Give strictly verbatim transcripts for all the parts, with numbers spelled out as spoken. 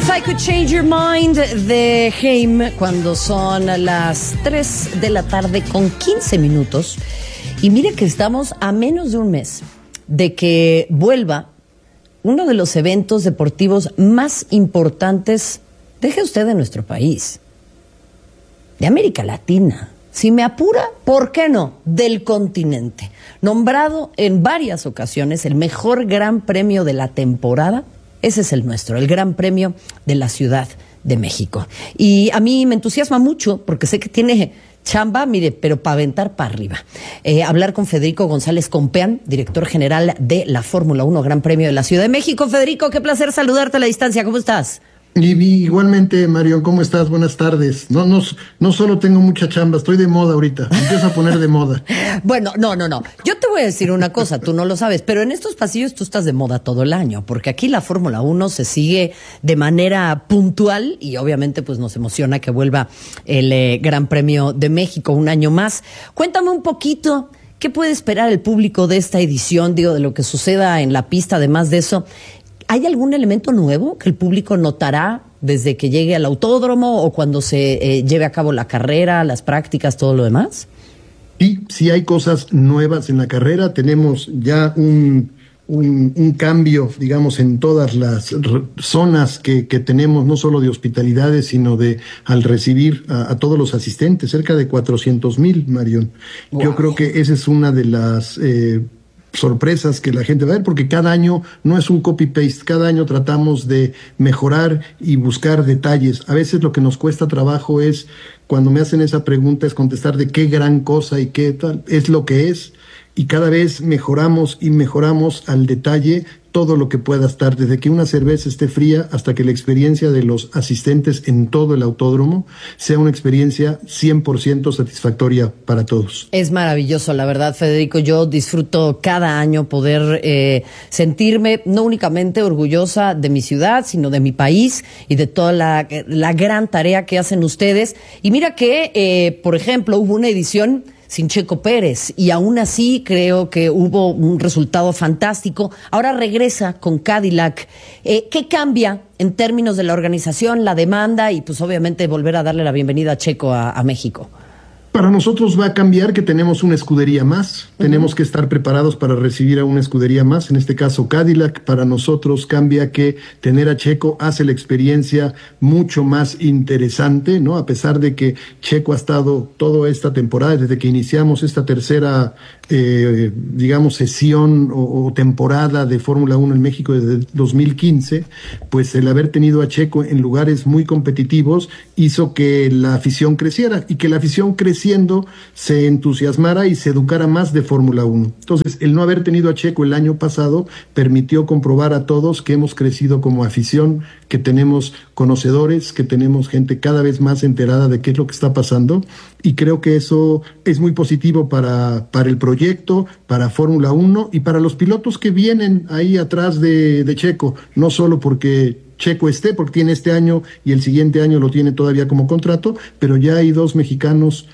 If I Could Change Your Mind de Haim, cuando son las tres de la tarde con quince minutos. Y mire que estamos a menos de un mes de que vuelva uno de los eventos deportivos más importantes, deje usted, de nuestro país, de América Latina. Si me apura, ¿por qué no? Del continente. Nombrado en varias ocasiones el mejor Gran Premio de la temporada, ese es el nuestro, el Gran Premio de la Ciudad de México. Y a mí me entusiasma mucho porque sé que tiene chamba, mire, pero para aventar para arriba. Eh, hablar con Federico González Compeán, director general de la Fórmula uno Gran Premio de la Ciudad de México. Federico, qué placer saludarte a la distancia. ¿Cómo estás? Y, igualmente, Marion, ¿cómo estás? Buenas tardes. No, no, no solo tengo mucha chamba, estoy de moda ahorita. Me empiezo a poner de moda. Bueno, no, no, no. Yo te voy a decir una cosa, tú no lo sabes, pero en estos pasillos tú estás de moda todo el año, porque aquí la Fórmula uno se sigue de manera puntual y obviamente pues nos emociona que vuelva el eh, Gran Premio de México un año más. Cuéntame un poquito, ¿qué puede esperar el público de esta edición? Digo, de lo que suceda en la pista, además de eso. ¿Hay algún elemento nuevo que el público notará desde que llegue al autódromo o cuando se eh, lleve a cabo la carrera, las prácticas, todo lo demás? Sí, sí hay cosas nuevas en la carrera. Tenemos ya un, un, un cambio, digamos, en todas las zonas que, que tenemos, no solo de hospitalidades, sino de al recibir a, a todos los asistentes, cerca de cuatrocientos mil, Marion. Wow. Yo creo que esa es una de las Eh, sorpresas que la gente va a ver, porque cada año no es un copy-paste, cada año tratamos de mejorar y buscar detalles. A veces lo que nos cuesta trabajo es, cuando me hacen esa pregunta, es contestar de qué gran cosa y qué tal es lo que es, y cada vez mejoramos y mejoramos al detalle todo lo que pueda estar, desde que una cerveza esté fría hasta que la experiencia de los asistentes en todo el autódromo sea una experiencia cien por ciento satisfactoria para todos. Es maravilloso, la verdad, Federico. Yo disfruto cada año poder eh, sentirme no únicamente orgullosa de mi ciudad, sino de mi país y de toda la, la gran tarea que hacen ustedes. Y mira que, eh, por ejemplo, hubo una edición sin Checo Pérez, y aún así creo que hubo un resultado fantástico. Ahora regresa con Cadillac. Eh, ¿Qué cambia en términos de la organización, la demanda y pues obviamente volver a darle la bienvenida a Checo a, a México? Para nosotros va a cambiar que tenemos una escudería más, uh-huh. Tenemos que estar preparados para recibir a una escudería más, en este caso Cadillac. Para nosotros cambia que tener a Checo hace la experiencia mucho más interesante, ¿no? A pesar de que Checo ha estado toda esta temporada, desde que iniciamos esta tercera, eh, digamos, sesión o, o temporada de Fórmula uno en México desde dos mil quince, pues el haber tenido a Checo en lugares muy competitivos hizo que la afición creciera y que la afición creciera se entusiasmara y se educara más de Fórmula uno. Entonces, el no haber tenido a Checo el año pasado permitió comprobar a todos que hemos crecido como afición, que tenemos conocedores, que tenemos gente cada vez más enterada de qué es lo que está pasando, y creo que eso es muy positivo para, para el proyecto, para Fórmula uno y para los pilotos que vienen ahí atrás de, de Checo, no solo porque Checo esté, porque tiene este año y el siguiente año lo tiene todavía como contrato, pero ya hay dos mexicanos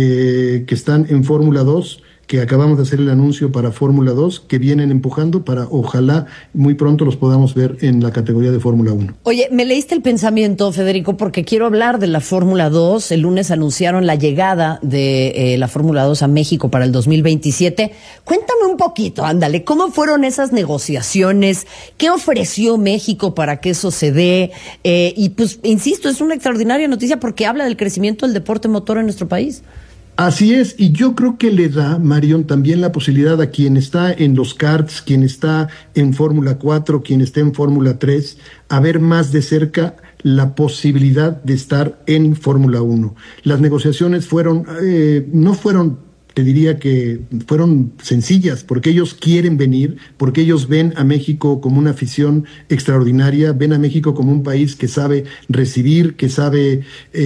eh, que están en Fórmula dos, que acabamos de hacer el anuncio para Fórmula dos, que vienen empujando para, ojalá, muy pronto los podamos ver en la categoría de Fórmula uno. Oye, me leíste el pensamiento, Federico, porque quiero hablar de la Fórmula dos. El lunes anunciaron la llegada de eh, la Fórmula dos a México para el dos mil veintisiete. Cuéntame un poquito, ándale, ¿cómo fueron esas negociaciones? ¿Qué ofreció México para que eso se dé? Eh, y pues, insisto, es una extraordinaria noticia porque habla del crecimiento del deporte motor en nuestro país. Así es, y yo creo que le da, Marion, también la posibilidad a quien está en los karts, quien está en Fórmula cuatro, quien está en Fórmula tres, a ver más de cerca la posibilidad de estar en Fórmula uno. Las negociaciones fueron, eh, no fueron, te diría que fueron sencillas, porque ellos quieren venir, porque ellos ven a México como una afición extraordinaria, ven a México como un país que sabe recibir, que sabe,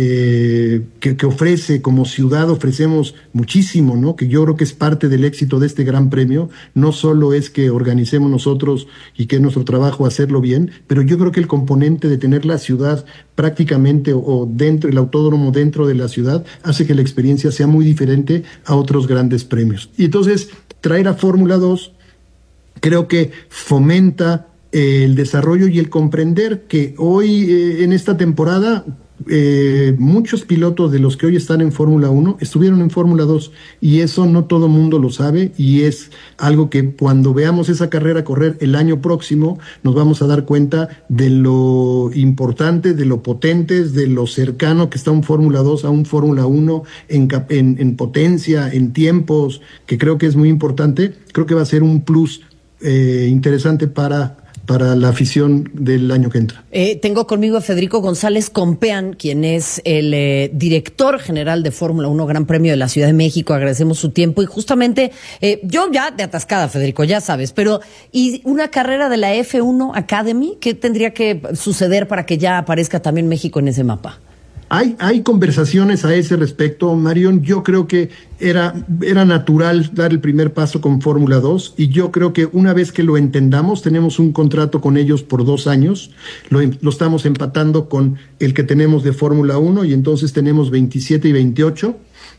eh, que, que ofrece, como ciudad ofrecemos muchísimo, ¿no? Que yo creo que es parte del éxito de este gran premio. No solo es que organicemos nosotros y que es nuestro trabajo hacerlo bien, pero yo creo que el componente de tener la ciudad prácticamente o, o dentro, el autódromo dentro de la ciudad, hace que la experiencia sea muy diferente a otros grandes premios. Y entonces traer a Fórmula dos creo que fomenta eh, el desarrollo y el comprender que hoy, eh, en esta temporada, Eh, muchos pilotos de los que hoy están en Fórmula uno estuvieron en Fórmula dos, y eso no todo mundo lo sabe, y es algo que cuando veamos esa carrera correr el año próximo nos vamos a dar cuenta de lo importante, de lo potentes, de lo cercano que está un Fórmula dos a un Fórmula uno en, en, en potencia, en tiempos, que creo que es muy importante. Creo que va a ser un plus eh, interesante para para la afición del año que entra. Eh, tengo conmigo a Federico González Compeán, quien es el eh, director general de Fórmula uno Gran Premio de la Ciudad de México. Agradecemos su tiempo y justamente, eh, yo ya de atascada, Federico, ya sabes, pero ¿y una carrera de la F uno Academy? ¿Qué tendría que suceder para que ya aparezca también México en ese mapa? Hay, hay conversaciones a ese respecto, Marión. Yo creo que era, era natural dar el primer paso con Fórmula dos, y yo creo que una vez que lo entendamos, tenemos un contrato con ellos por dos años, lo, lo estamos empatando con el que tenemos de Fórmula uno, y entonces tenemos veintisiete y veintiocho.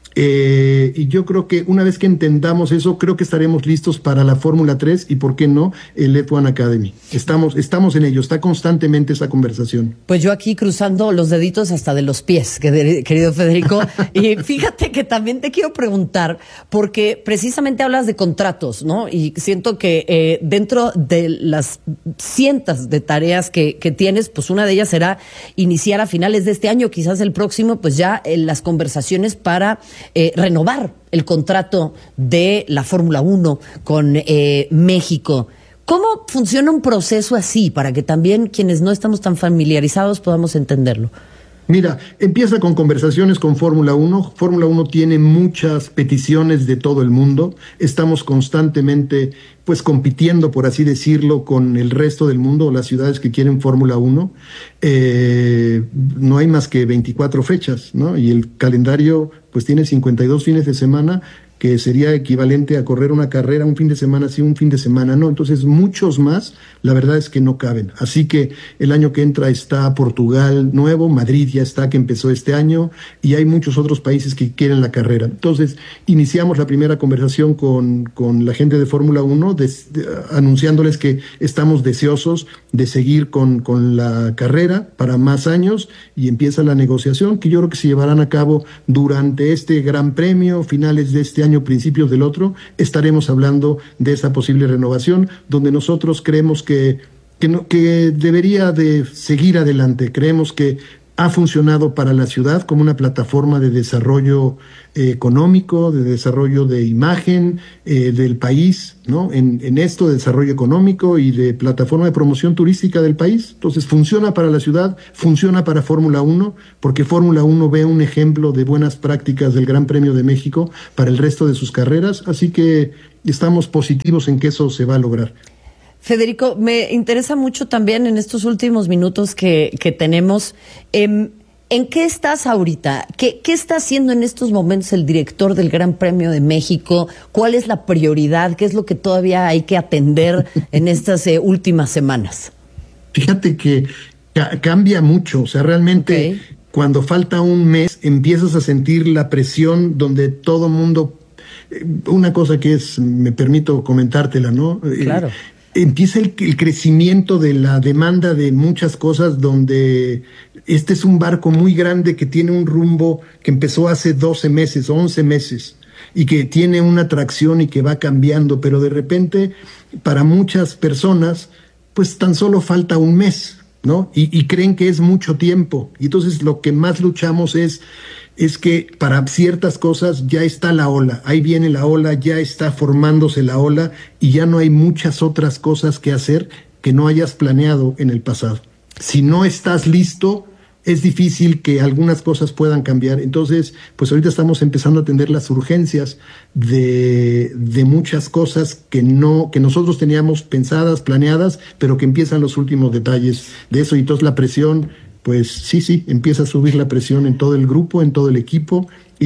Eh, y yo creo que una vez que entendamos eso, creo que estaremos listos para la Fórmula tres y, ¿por qué no?, el F uno Academy. Estamos, estamos en ello, está constantemente esa conversación. Pues yo aquí cruzando los deditos hasta de los pies, querido Federico. Y fíjate que también te quiero preguntar, porque precisamente hablas de contratos, ¿no? Y siento que eh, dentro de las cientos de tareas que, que tienes, pues una de ellas será iniciar a finales de este año, quizás el próximo, pues ya eh, las conversaciones para Eh, renovar el contrato de la Fórmula uno con eh, México. ¿Cómo funciona un proceso así para que también quienes no estamos tan familiarizados podamos entenderlo? Mira, empieza con conversaciones con Fórmula uno. Fórmula uno tiene muchas peticiones de todo el mundo. Estamos constantemente, pues, compitiendo, por así decirlo, con el resto del mundo, las ciudades que quieren Fórmula uno. Eh, no hay más que veinticuatro fechas, ¿no? Y el calendario, pues, tiene cincuenta y dos fines de semana, que sería equivalente a correr una carrera un fin de semana sí, un fin de semana no. Entonces, muchos más, la verdad es que no caben. Así que el año que entra está Portugal nuevo, Madrid ya está, que empezó este año, y hay muchos otros países que quieren la carrera. Entonces, iniciamos la primera conversación con, con la gente de Fórmula uno, de, de, anunciándoles que estamos deseosos de seguir con, con la carrera para más años, y empieza la negociación, que yo creo que se llevarán a cabo durante este Gran Premio, finales de este año, principios del otro. Estaremos hablando de esa posible renovación, donde nosotros creemos que, que, no, que debería de seguir adelante. Creemos que ha funcionado para la ciudad como una plataforma de desarrollo eh, económico, de desarrollo de imagen eh, del país, ¿no? En, en esto de desarrollo económico y de plataforma de promoción turística del país. Entonces, funciona para la ciudad, funciona para Fórmula uno, porque Fórmula uno ve un ejemplo de buenas prácticas del Gran Premio de México para el resto de sus carreras, así que estamos positivos en que eso se va a lograr. Federico, me interesa mucho también en estos últimos minutos que, que tenemos, eh, ¿en qué estás ahorita? ¿Qué, ¿Qué está haciendo en estos momentos el director del Gran Premio de México? ¿Cuál es la prioridad? ¿Qué es lo que todavía hay que atender en estas eh, últimas semanas? Fíjate que ca- cambia mucho, o sea, realmente okay. Cuando falta un mes empiezas a sentir la presión donde todo mundo, eh, una cosa que es, me permito comentártela, ¿no? Claro. Eh, Empieza el, el crecimiento de la demanda de muchas cosas, donde este es un barco muy grande que tiene un rumbo que empezó hace doce meses, once meses, y que tiene una tracción y que va cambiando, pero de repente para muchas personas pues tan solo falta un mes, ¿no? Y, y creen que es mucho tiempo, y entonces lo que más luchamos es es que para ciertas cosas ya está la ola, ahí viene la ola, ya está formándose la ola, y ya no hay muchas otras cosas que hacer que no hayas planeado en el pasado. Si no estás listo, es difícil que algunas cosas puedan cambiar. Entonces, pues ahorita estamos empezando a atender las urgencias de, de muchas cosas que no, que nosotros teníamos pensadas, planeadas, pero que empiezan los últimos detalles de eso, y entonces la presión, pues sí, sí, empieza a subir la presión en todo el grupo, en todo el equipo,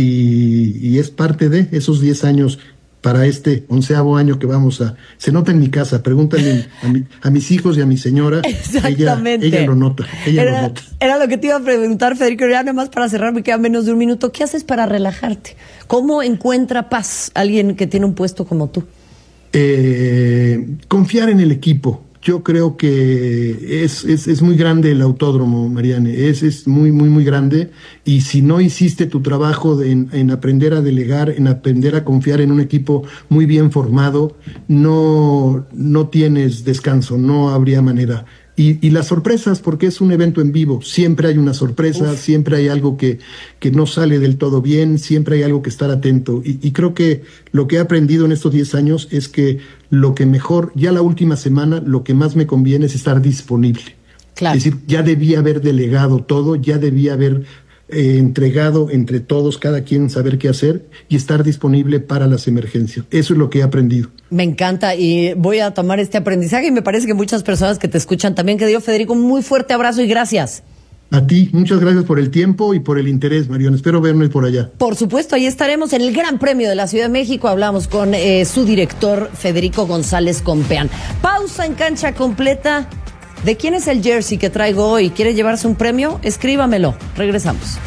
y, y es parte de esos diez años para este onceavo año que vamos a... Se nota en mi casa, pregúntale a, mi, a mis hijos y a mi señora. Exactamente. Ella, ella lo nota, ella era, lo nota. Era lo que te iba a preguntar, Federico, ya nada más para cerrar, me queda menos de un minuto. ¿Qué haces para relajarte? ¿Cómo encuentra paz alguien que tiene un puesto como tú? Eh, confiar en el equipo. Yo creo que es, es, es muy grande el autódromo, Mariane, es, es muy, muy, muy grande, y si no hiciste tu trabajo de, en, en aprender a delegar, en aprender a confiar en un equipo muy bien formado, no, no tienes descanso, no habría manera. Y, y las sorpresas, porque es un evento en vivo, siempre hay una sorpresa, Uf. siempre hay algo que, que no sale del todo bien, siempre hay algo que estar atento. Y, y creo que lo que he aprendido en estos diez años es que lo que mejor, ya la última semana, lo que más me conviene es estar disponible. Claro. Es decir, ya debía haber delegado todo, ya debía haber eh, entregado entre todos, cada quien saber qué hacer y estar disponible para las emergencias. Eso es lo que he aprendido. Me encanta y voy a tomar este aprendizaje y me parece que muchas personas que te escuchan también. Que dio, Federico, un muy fuerte abrazo y gracias. A ti, muchas gracias por el tiempo y por el interés, Marión. Espero vernos por allá. Por supuesto, ahí estaremos en el Gran Premio de la Ciudad de México. Hablamos con eh, su director, Federico González Compeán. Pausa en Cancha Completa. ¿De quién es el jersey que traigo hoy? ¿Quiere llevarse un premio? Escríbamelo. Regresamos.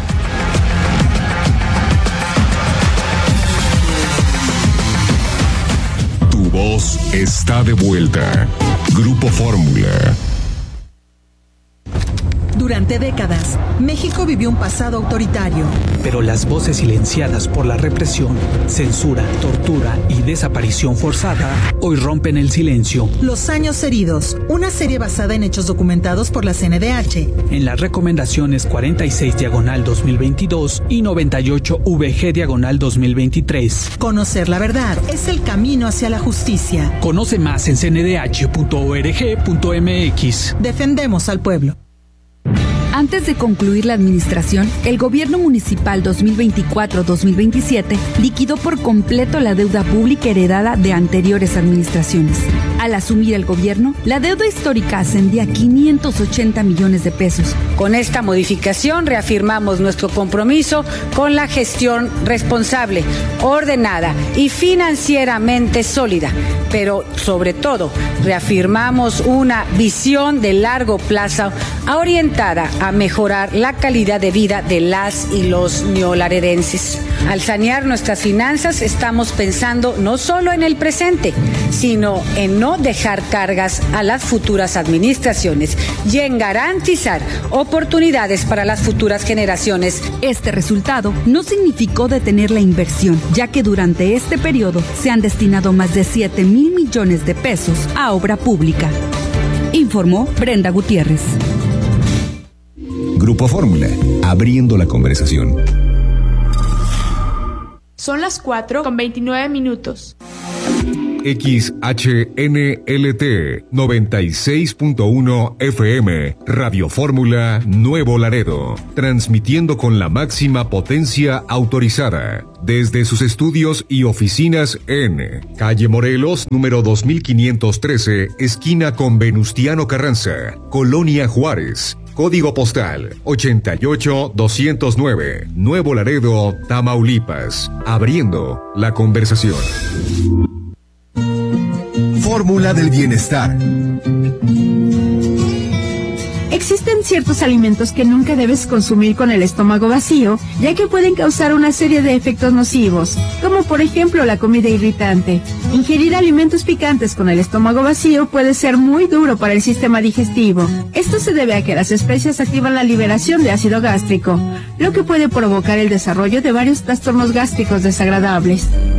Tu voz está de vuelta. Grupo Fórmula. Durante décadas, México vivió un pasado autoritario. Pero las voces silenciadas por la represión, censura, tortura y desaparición forzada hoy rompen el silencio. Los años heridos, una serie basada en hechos documentados por la C N D H. En las recomendaciones cuarenta y seis diagonal dos mil veintidós y noventa y ocho V G diagonal dos mil veintitrés. Conocer la verdad es el camino hacia la justicia. Conoce más en c n d h punto org punto m x. Defendemos al pueblo. Antes de concluir la administración, el gobierno municipal dos mil veinticuatro dos mil veintisiete liquidó por completo la deuda pública heredada de anteriores administraciones. Al asumir el gobierno, la deuda histórica ascendía a quinientos ochenta millones de pesos. Con esta modificación reafirmamos nuestro compromiso con la gestión responsable, ordenada y financieramente sólida, pero sobre todo reafirmamos una visión de largo plazo orientada a mejorar la calidad de vida de las y los neolaredenses. Al sanear nuestras finanzas estamos pensando no solo en el presente, sino en no dejar cargas a las futuras administraciones y en garantizar oportunidades para las futuras generaciones. Este resultado no significó detener la inversión, ya que durante este periodo se han destinado más de siete mil millones de pesos a obra pública. Informó Brenda Gutiérrez. Grupo Fórmula, abriendo la conversación. Son las cuatro con veintinueve minutos. X H N L T noventa y seis punto uno F M, Radio Fórmula Nuevo Laredo, transmitiendo con la máxima potencia autorizada desde sus estudios y oficinas en Calle Morelos, número dos mil quinientos trece, esquina con Venustiano Carranza, Colonia Juárez. Código postal ochenta y ocho doscientos nueve, Nuevo Laredo, Tamaulipas. Abriendo la conversación. Fórmula del bienestar. Existen ciertos alimentos que nunca debes consumir con el estómago vacío, ya que pueden causar una serie de efectos nocivos, como por ejemplo la comida irritante. Ingerir alimentos picantes con el estómago vacío puede ser muy duro para el sistema digestivo. Esto se debe a que las especias activan la liberación de ácido gástrico, lo que puede provocar el desarrollo de varios trastornos gástricos desagradables.